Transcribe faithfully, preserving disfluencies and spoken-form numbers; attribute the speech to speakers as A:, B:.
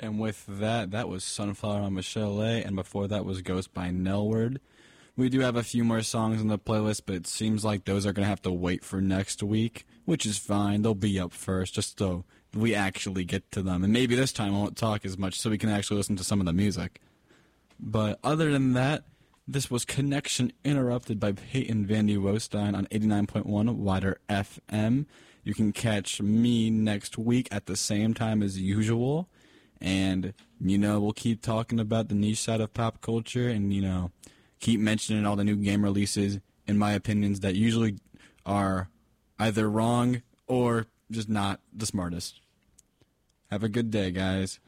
A: And with that, that was Sunflower on Michelle A, and before that was Ghost by Nelward. We do have a few more songs on the playlist, but it seems like those are going to have to wait for next week, which is fine. They'll be up first, just so we actually get to them. And maybe this time I won't talk as much so we can actually listen to some of the music. But other than that, this was Connection Interrupted by Peyton Vandy Wostein on eighty-nine point one Wider F M. You can catch me next week at the same time as usual. And, you know, we'll keep talking about the niche side of pop culture and, you know, keep mentioning all the new game releases, in my opinions, that usually are either wrong or just not the smartest. Have a good day, guys.